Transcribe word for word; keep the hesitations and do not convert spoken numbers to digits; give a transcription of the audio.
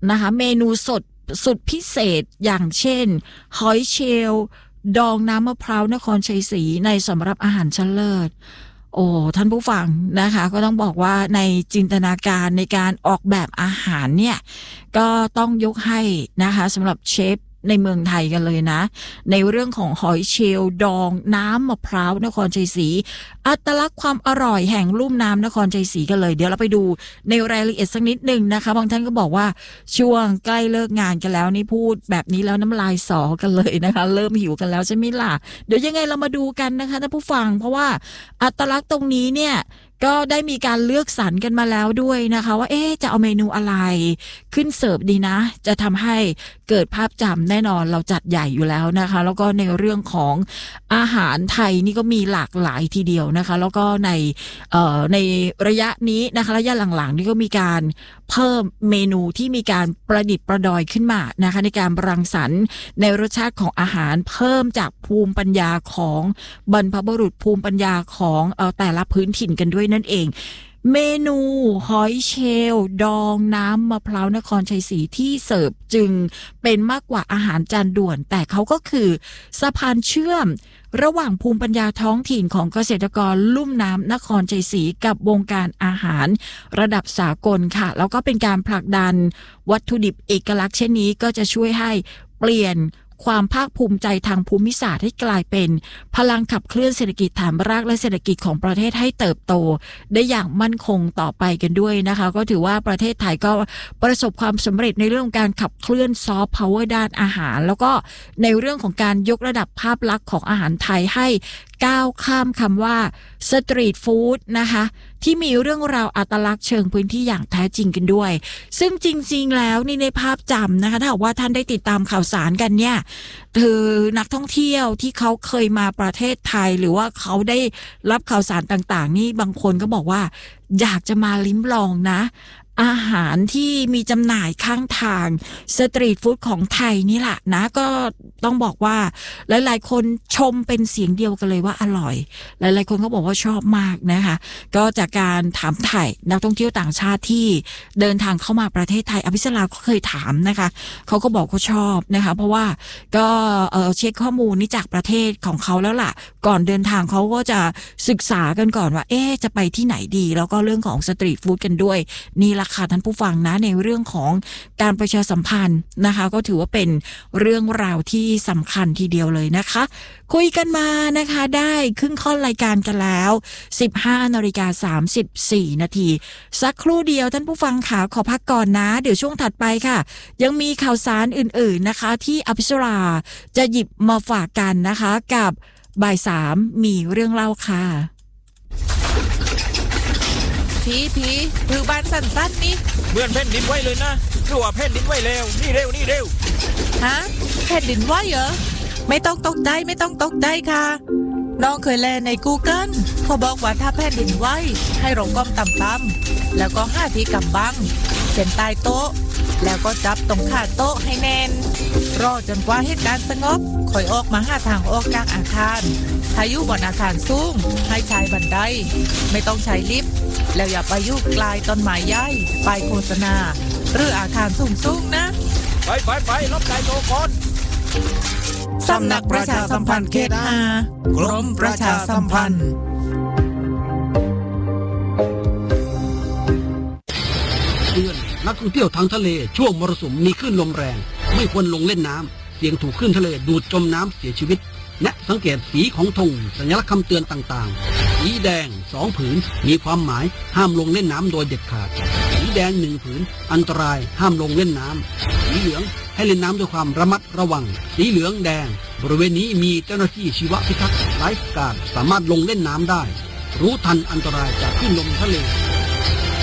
นะคะเมนูสดสุดพิเศษอย่างเช่นหอยเชลล์ดองน้ำมะพร้าวนครชัยศรีในสำหรับอาหารชั้นเลิศโอ้ท่านผู้ฟังนะคะก็ต้องบอกว่าในจินตนาการในการออกแบบอาหารเนี่ยก็ต้องยกให้นะคะสำหรับเชฟในเมืองไทยกันเลยนะในเรื่องของหอยเชลล์ดองน้ำมะพร้าวนครชัยศรีอัตลักษณ์ความอร่อยแห่งลุ่มน้ำนครชัยศรีกันเลยเดี๋ยวเราไปดูในรายละเอียดสักนิดนึงนะคะบางท่านก็บอกว่าช่วงใกล้เลิกงานกันแล้วนี่พูดแบบนี้แล้วน้ำลายสอกันเลยนะคะเริ่มหิวกันแล้วใช่ไหมล่ะเดี๋ยวยังไงเรามาดูกันนะคะท่านผู้ฟังเพราะว่าอัตลักษณ์ตรงนี้เนี่ยก็ได้มีการเลือกสรรกันมาแล้วด้วยนะคะว่าเอ๊ะจะเอาเมนูอะไรขึ้นเสิร์ฟดีนะจะทำให้เกิดภาพจำแน่นอนเราจัดใหญ่อยู่แล้วนะคะแล้วก็ในเรื่องของอาหารไทยนี่ก็มีหลากหลายทีเดียวนะคะแล้วก็ในเอ่อในระยะนี้นะคะระยะหลังๆนี่ก็มีการเพิ่มเมนูที่มีการประดิษฐ์ประดอยขึ้นมานะคะในการรังสรรค์ในรสชาติของอาหารเพิ่มจากภูมิปัญญาของบรรพบุรุษภูมิปัญญาของเอ่อแต่ละพื้นถิ่นกันด้วยนั่นเองเมนูหอยเชลล์ดองน้ำมะพร้าวนครชัยศรีที่เสิร์ฟจึงเป็นมากกว่าอาหารจานด่วนแต่เขาก็คือสะพานเชื่อมระหว่างภูมิปัญญาท้องถิ่นของเกษตรกรลุ่มน้ำนครชัยศรีกับวงการอาหารระดับสากลค่ะแล้วก็เป็นการผลักดันวัตถุดิบเอกลักษณ์เช่นนี้ก็จะช่วยให้เปลี่ยนความภาคภูมิใจทางภูมิศาสตร์ให้กลายเป็นพลังขับเคลื่อนเศรษฐกิจฐานรากและเศรษฐกิจของประเทศให้เติบโตได้อย่างมั่นคงต่อไปกันด้วยนะคะก็ถือว่าประเทศไทยก็ประสบความสำเร็จในเรื่องการขับเคลื่อนซอฟต์พาวเวอร์ด้านอาหารแล้วก็ในเรื่องของการยกระดับภาพลักษณ์ของอาหารไทยให้ก้าวข้ามคำว่าสตรีทฟู้ดนะคะที่มีเรื่องราวอัตลักษณ์เชิงพื้นที่อย่างแท้จริงกันด้วยซึ่งจริงๆแล้วนี่ในภาพจำนะคะถ้าว่าท่านได้ติดตามข่าวสารกันเนี่ยคือนักท่องเที่ยวที่เขาเคยมาประเทศไทยหรือว่าเขาได้รับข่าวสารต่างๆนี่บางคนก็บอกว่าอยากจะมาลิ้มลองนะอาหารที่มีจำหน่ายข้างทางสตรีทฟู้ดของไทยนี่แหละนะก็ต้องบอกว่าหลายๆคนชมเป็นเสียงเดียวกันเลยว่าอร่อยหลายๆคนก็บอกว่าชอบมากนะคะก็จากการถามไถ่นักท่องเที่ยวต่างชาติที่เดินทางเข้ามาประเทศไทยอภิสราก็เคยถามนะคะเขาก็บอกเขาชอบนะคะเพราะว่าก็เอ่อเช็คข้อมูลนี้จากประเทศของเขาแล้วล่ะก่อนเดินทางเขาก็จะศึกษากันก่อนว่าเอ๊ะจะไปที่ไหนดีแล้วก็เรื่องของสตรีทฟู้ดกันด้วยนี่ราคาท่านผู้ฟังนะในเรื่องของการประชาสัมพันธ์นะคะก็ถือว่าเป็นเรื่องราวที่สำคัญทีเดียวเลยนะคะคุยกันมานะคะได้ครึ่งค่อนรายการกันแล้ว สิบห้านาฬิกาสามสิบสี่นาทีสักครู่เดียวท่านผู้ฟังค่ะขอพักก่อนนะเดี๋ยวช่วงถัดไปค่ะยังมีข่าวสารอื่นๆนะคะที่อภิสราจะหยิบมาฝากกันนะคะกับบ่ายสามมีเรื่องเล่าค่ะพีพีคือบ้านสั้นๆนี่เหมือนแผ่นดินไหวเลยนะคือว่าแผ่นดินไหวแล้วนี่เร็วนี่เร็วฮะแผ่นดินไหวเหรอไม่ต้องตกใจไม่ต้องตกใจค่ะน้องเคยแลใน Google เขาบอกว่าถ้าแผ่นดินไหวให้ลงก้มต่ำๆแล้วก็ห้าทีกำบังเส้นใต้โต๊ะแล้วก็จับตรงขาโต๊ะให้แน่นรอจนกว่าเหตุการณ์สงบค่อยออกมาหาทางออกจากอาคารถ้าอยู่บนอาคารสูงให้ใช้บันไดไม่ต้องใช้ลิฟต์แล้วอย่าไปอยู่ใกล้ต้นไม้ใหญ่ป้ายโฆษณาหรืออาคารสูงๆนะไปไปไปลบใจโตก่อนสำนักประชาสัมพันธ์เขตห้ากรมประชาสัมพันธ์เตือนนักท่องเที่ยวทางทะเลช่วงมรสุมมีคลื่นลมแรงไม่ควรลงเล่นน้ำเสี่ยงถูกคลื่นทะเลดูดจมน้ำเสียชีวิตและสังเกตสีของธงสัญลักษณ์คำเตือนต่างๆสีแดงสองผืนมีความหมายห้ามลงเล่นน้ำโดยเด็ดขาดสีแดงหนึ่งผืนอันตรายห้ามลงเล่นน้ำสีเหลืองให้เล่นน้ำด้วยความระมัดระวังสีเหลืองแดงบริเวณนี้มีเจ้าหน้าที่ชีวพิทักษ์ไลฟ์การ์ดสามารถลงเล่นน้ำได้รู้ทันอันตรายจากคลื่นลมทะเล